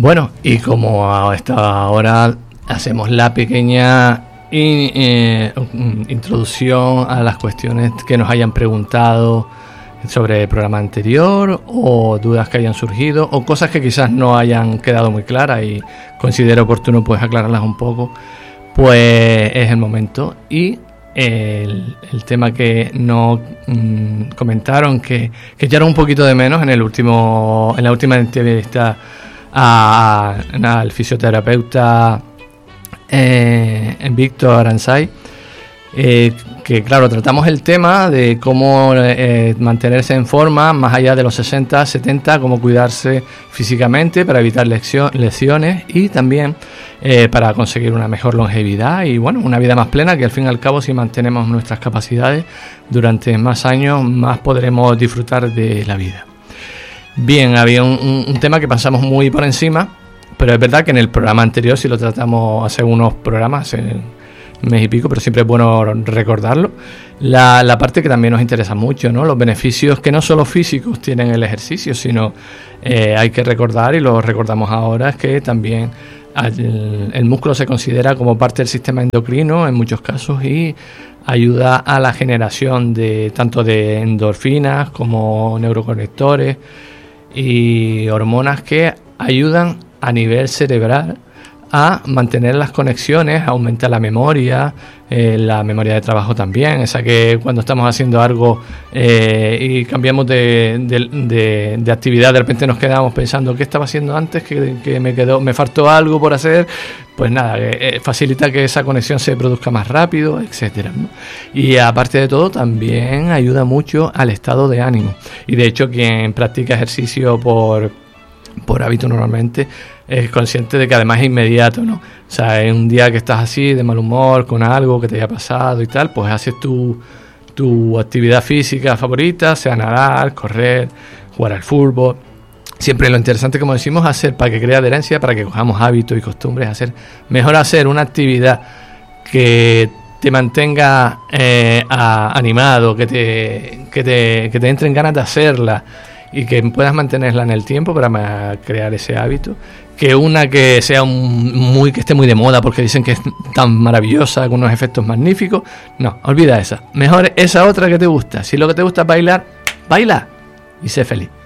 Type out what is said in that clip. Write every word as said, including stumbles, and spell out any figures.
Bueno, y como a esta hora hacemos la pequeña in, eh, introducción a las cuestiones que nos hayan preguntado sobre el programa anterior, o dudas que hayan surgido, o cosas que quizás no hayan quedado muy claras y considero oportuno pues aclararlas un poco, pues es el momento. Y el, el tema que nos mmm, comentaron que, que echaron un poquito de menos en el último en la última entrevista a, a, al fisioterapeuta eh, Víctor Aranzay, eh, que claro, tratamos el tema de cómo eh, mantenerse en forma más allá de los sesenta, setenta, cómo cuidarse físicamente para evitar lección, lesiones y también eh, para conseguir una mejor longevidad y bueno, una vida más plena, que al fin y al cabo, si mantenemos nuestras capacidades durante más años, más podremos disfrutar de la vida. Bien, había un, un, un tema que pasamos muy por encima, pero es verdad que en el programa anterior sí lo tratamos hace unos programas, en mes y pico, pero siempre es bueno recordarlo. La, la parte que también nos interesa mucho, ¿no? Los beneficios que no solo físicos tienen el ejercicio, sino eh, hay que recordar, y lo recordamos ahora, es que también el, el músculo se considera como parte del sistema endocrino en muchos casos y ayuda a la generación de tanto de endorfinas como neuroconectores y hormonas que ayudan a nivel cerebral a mantener las conexiones, aumenta la memoria, eh, la memoria de trabajo también, esa que cuando estamos haciendo algo eh, y cambiamos de, de, de, de actividad, de repente nos quedamos pensando qué estaba haciendo antes, que, que me quedó, me faltó algo por hacer, pues nada, eh, facilita que esa conexión se produzca más rápido, etcétera, ¿no? Y aparte de todo, también ayuda mucho al estado de ánimo. Y de hecho, quien practica ejercicio por, por hábito normalmente es consciente de que además es inmediato, ¿no? O sea, en un día que estás así, de mal humor, con algo que te haya pasado y tal, pues haces tu, tu actividad física favorita, sea nadar, correr, jugar al fútbol. Siempre lo interesante, como decimos, hacer para que crea adherencia, para que cojamos hábitos y costumbres, hacer mejor hacer una actividad que te mantenga eh, a, animado, que te, que te, que te entren ganas de hacerla y que puedas mantenerla en el tiempo para crear ese hábito, que una que sea un, muy que esté muy de moda porque dicen que es tan maravillosa, con unos efectos magníficos. No, olvida esa. Mejor esa otra que te gusta. Si lo que te gusta es bailar, baila y sé feliz.